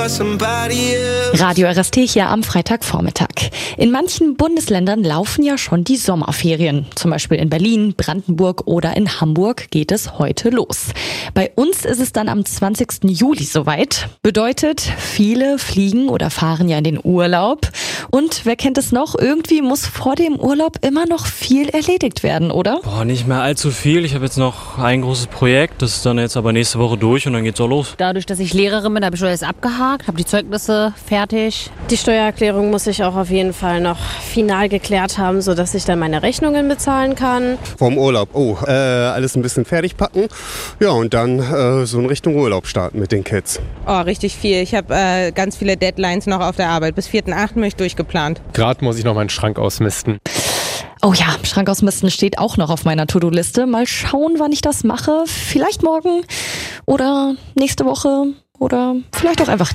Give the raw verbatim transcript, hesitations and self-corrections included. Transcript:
Radio R S T hier am Freitagvormittag. In manchen Bundesländern laufen ja schon die Sommerferien. Zum Beispiel in Berlin, Brandenburg oder in Hamburg geht es heute los. Bei uns ist es dann am zwanzigsten Juli soweit. Bedeutet, viele fliegen oder fahren ja in den Urlaub. Und wer kennt es noch? Irgendwie muss vor dem Urlaub immer noch viel erledigt werden, oder? Boah, nicht mehr allzu viel. Ich habe jetzt noch ein großes Projekt, das ist dann jetzt aber nächste Woche durch und dann geht's auch los. Dadurch, dass ich Lehrerin bin, habe ich schon alles abgehakt, habe die Zeugnisse fertig. Die Steuererklärung muss ich auch auf jeden Fall noch final geklärt haben, sodass ich dann meine Rechnungen bezahlen kann. Vorm Urlaub, oh, äh, alles ein bisschen fertig packen. Ja, und dann äh, so in Richtung Urlaub starten mit den Kids. Oh, richtig viel. Ich habe äh, ganz viele Deadlines noch auf der Arbeit. Bis vierten achten bin ich durchgeplant. Gerade muss ich noch meinen Schrank ausmisten. Oh ja, Schrank ausmisten steht auch noch auf meiner To-Do-Liste. Mal schauen, wann ich das mache. Vielleicht morgen oder nächste Woche oder vielleicht auch einfach